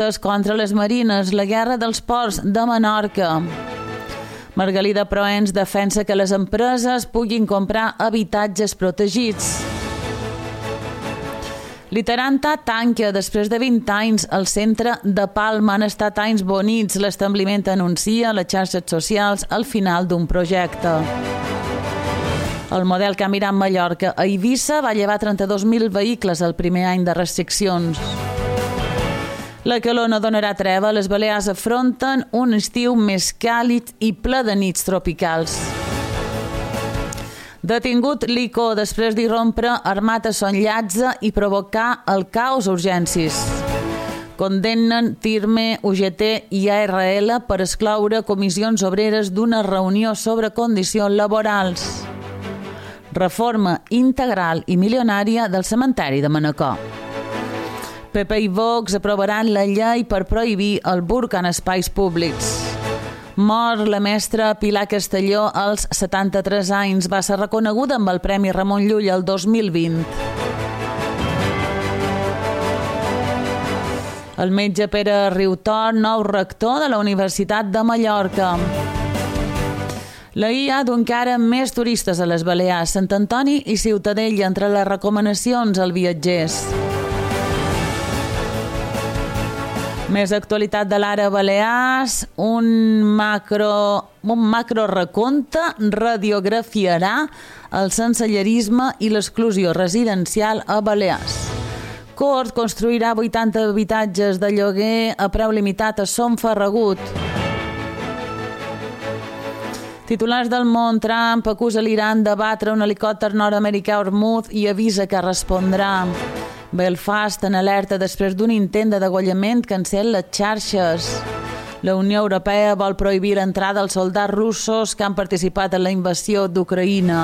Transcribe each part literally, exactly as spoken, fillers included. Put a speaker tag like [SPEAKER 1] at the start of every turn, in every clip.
[SPEAKER 1] contra les marines, la guerra dels ports de Menorca. Margalida Proens defensa que les empreses puguin comprar habitatges protegits. Literanta tanca després de vint anys el centre de Palma. Han estat anys bonits. L'establiment anuncia a les xarxes socials el final d'un projecte. El model que ha mirat Mallorca a Eivissa va llevar trenta-dos mil vehicles el primer any de restriccions. La calor no donarà treva. Les Balears afronten un estiu més càlid i ple de nits tropicals. Detingut l'Ico després d'irrompre armat a Son Llàtzer i provocar el caos a urgències. Condemnen Tirme, U G T i A R L per excloure comissions obreres d'una reunió sobre condicions laborals. Reforma integral i milionària del cementeri de Manacor. P P i Vox aprovaran la llei per prohibir el burca en espais públics. Mor la mestra Pilar Castelló als setanta-tres anys. Va ser reconeguda amb el Premi Ramon Llull el dos mil vint. El metge Pere Riutort, nou rector de la Universitat de Mallorca. La I A du encara més turistes a les Balears, Sant Antoni i Ciutadella entre les recomanacions als viatgers. Més actualitat de l'ara Balears, un macro, un macro recompte radiografiarà el sensellerisme i l'exclusió residencial a Balears. Cort construirà vuitanta habitatges de lloguer a preu limitat a Son Ferragut. Titulars del món. Trump acusa l'Iran de batre un helicòpter nord-americà Hormuz i avisa que respondrà. Belfast en alerta després d'un intent de degollament que encén les xarxes. La Unió Europea vol prohibir l'entrada als soldats russos que han participat en la invasió d'Ucraïna.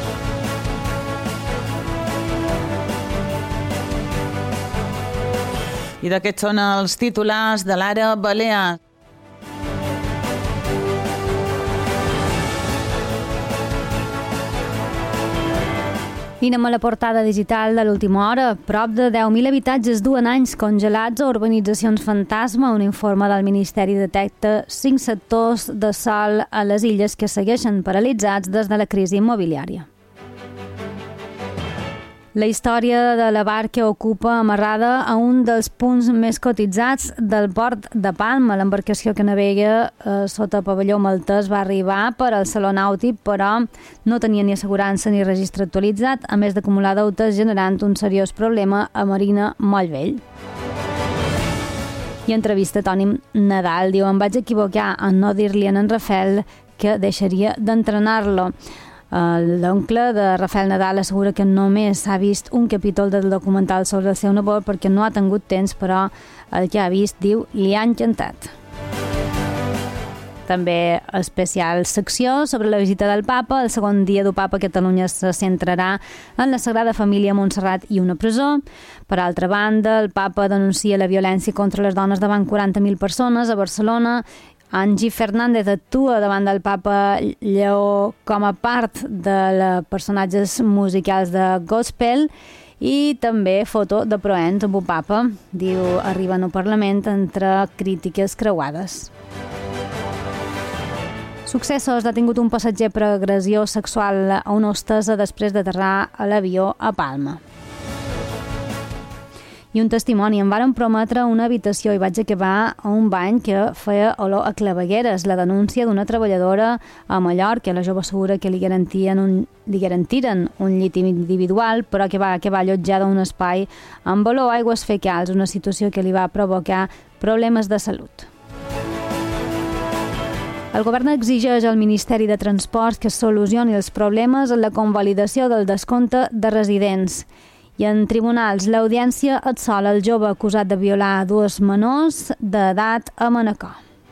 [SPEAKER 1] I d'aquests són els titulars de l'ara Balear.
[SPEAKER 2] I anem a la portada digital de l'última hora. Prop de deu mil habitatges duen anys congelats a urbanitzacions fantasma. Un informe del Ministeri detecta cinc sectors de sol a les illes que segueixen paralitzats des de la crisi immobiliària. La història de la barca ocupa amarrada a un dels punts més cotitzats del port de Palma. L'embarcació que navega eh, sota pavelló maltès va arribar per al Saló Nàutic, però no tenia ni assegurança ni registre actualitzat, a més d'acumular deutes, generant un seriós problema a Marina Mollvell. I entrevista Toni Nadal. Diu, em vaig equivocar en no dir-li a en Rafael que deixaria d'entrenar-lo. L'oncle de Rafael Nadal assegura que només ha vist un capítol del documental sobre el seu nebot perquè no ha tingut temps, però el que ha vist, diu, li ha encantat. També especial secció sobre la visita del papa. El segon dia del papa a Catalunya se centrarà en la Sagrada Família, Montserrat i una presó. Per altra banda, el papa denuncia la violència contra les dones davant quaranta mil persones a Barcelona. Angie Fernández actua davant del papa Lleó com a part de personatges musicals de gospel i també foto de Proens amb un papa. Diu, arriben al Parlament entre crítiques creuades. Successos. Detingut un passatger per agressió sexual a una hostessa després d'aterrar a l'avió a Palma. I un testimoni. Em varen prometre una habitació i vaig acabar a un bany que feia olor a clavegueres. La denúncia d'una treballadora a Mallorca. La jove assegura que li garantien un, li garantiren un llit individual, però que va acabar allotjada a un espai amb olor a aigües fecals, una situació que li va provocar problemes de salut. El govern exigeix al Ministeri de Transports que solucioni els problemes en la convalidació del descompte de residents. I en tribunals, l'audiència absola el jove acusat de violar dues menors d'edat a Manacor.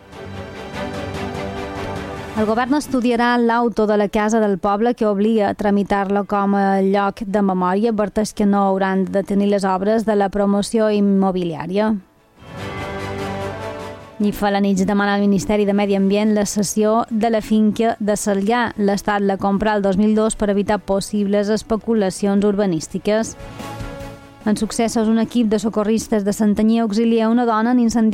[SPEAKER 2] El govern estudiarà l'auto de la Casa del Poble que obliga a tramitar-lo com a lloc de memòria. Adverteix que no hauran de tenir les obres de la promoció immobiliària. I Falanich demana al Ministeri de Medi Ambient la cessió de la finca de Sarllà. L'Estat la compra el dos mil dos per evitar possibles especulacions urbanístiques. En successos, un equip de socorristes de Santanyí auxilia una dona en incendiar